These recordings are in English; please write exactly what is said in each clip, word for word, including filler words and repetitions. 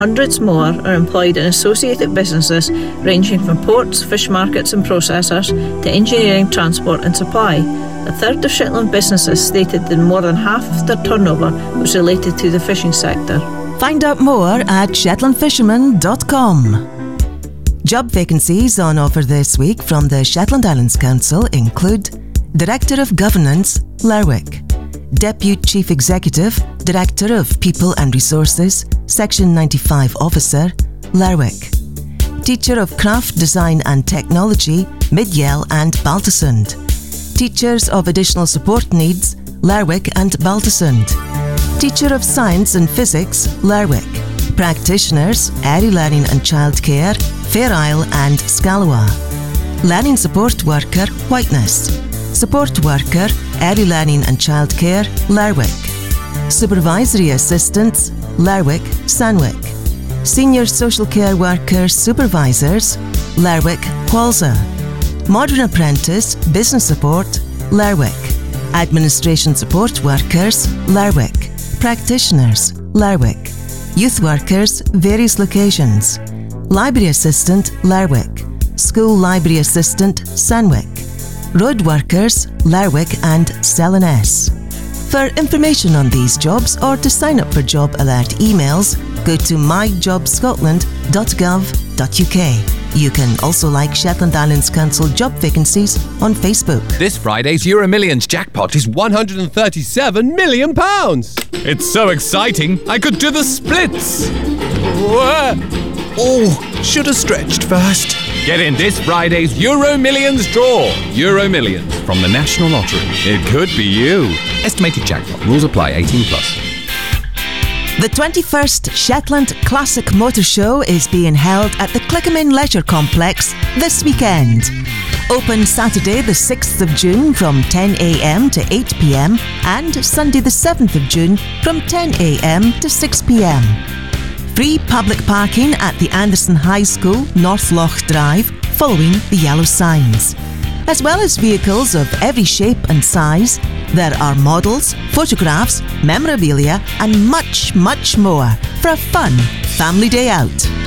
Hundreds more are employed in associated businesses ranging from ports, fish markets and processors to engineering, transport and supply. A third of Shetland businesses stated that more than half of their turnover was related to the fishing sector. Find out more at shetland fishermen dot com. Job vacancies on offer this week from the Shetland Islands Council include Director of Governance, Lerwick; Deputy Chief Executive, Director of People and Resources, Section ninety-five Officer, Lerwick; Teacher of Craft, Design and Technology, Midyell and Baltusund; Teachers of Additional Support Needs, Lerwick and Baltusund; Teacher of Science and Physics, Lerwick; Practitioners, Early Learning and Childcare, Fair Isle and Scalawa; Learning Support Worker, Whiteness; Support Worker, Early Learning and Childcare, Lerwick; Supervisory Assistants, Lerwick, Sandwick; Senior Social Care Workers Supervisors, Lerwick, Qualza; Modern Apprentice, Business Support, Lerwick; Administration Support Workers, Lerwick; Practitioners, Lerwick; Youth Workers, various locations; Library Assistant, Lerwick; School Library Assistant, Sandwick; Road Workers, Lerwick and Selenes. For information on these jobs or to sign up for job alert emails, go to my job scotland dot gov dot U K. You can also like Shetland Islands Council job vacancies on Facebook. This Friday's Euro Millions jackpot is one hundred thirty-seven million pounds. It's so exciting, I could do the splits. Whoa. Oh, should have stretched first. Get in this Friday's Euro Millions draw. Euro Millions from the National Lottery. It could be you. Estimated jackpot. Rules apply. eighteen plus. The twenty-first Shetland Classic Motor Show is being held at the Clickamin Leisure Complex this weekend. Open Saturday the sixth of June from ten a m to eight p m and Sunday the seventh of June from ten a m to six p m. Free public parking at the Anderson High School, North Loch Drive, following the yellow signs. As well as vehicles of every shape and size, there are models, photographs, memorabilia and much, much more for a fun family day out.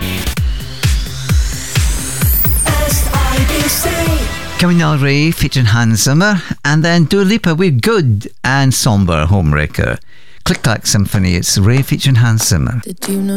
S I B C. Coming now, Ray featuring Hans Zimmer, and then Dua Lipa with Good and Somber Homewrecker. Click Clack Symphony, it's Ray featuring Hans Zimmer. Did you know